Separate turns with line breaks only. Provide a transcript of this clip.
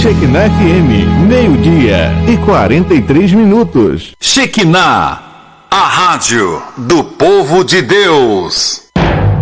Shekinah FM, meio-dia e 43 minutos.
Shekinah, a rádio do povo de Deus.